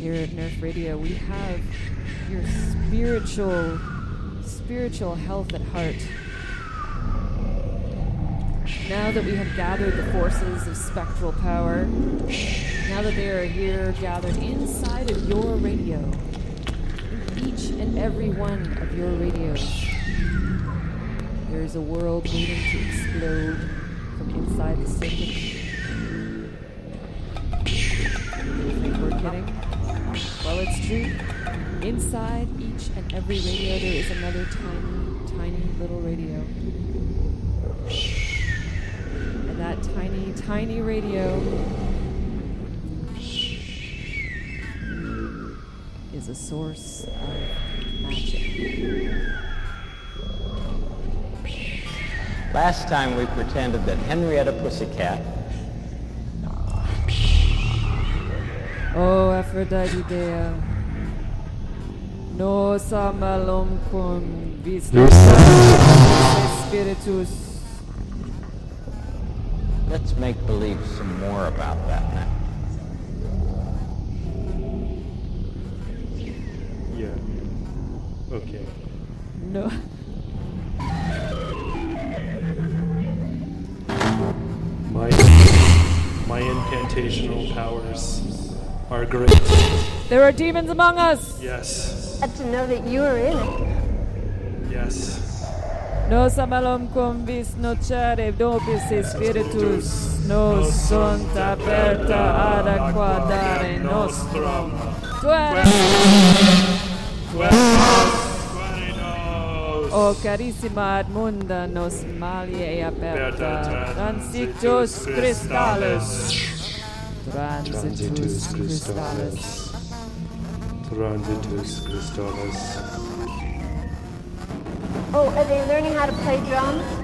here at Nerf Radio. We have your spiritual health at heart. Now that we have gathered the forces of spectral power, now that they are here gathered inside of your radio, in each and every one of your radios, there is a world waiting to explode from inside the circuit. You think we're kidding? Well, it's true. Inside each and every radio, there is another tiny, tiny little radio. And that tiny, tiny radio is a source of magic. Last time we pretended that Henrietta Pussycat. Oh, Aphrodite Dea. Nos amalum cum vis spiritus. Let's make believe some more about that now. Yeah. Okay. No. My incantational powers are great. There are demons among us. Yes. Glad to know that you are in it. Yes. Nos amalum cum vis nocere nobis spiritus, nos sunt aperta ad aquadare nostrum. O carissima admunda nos malie aperta, transitus crystallis. Transitus crystallis. Transitus crystallis. Oh, are they learning how to play drums?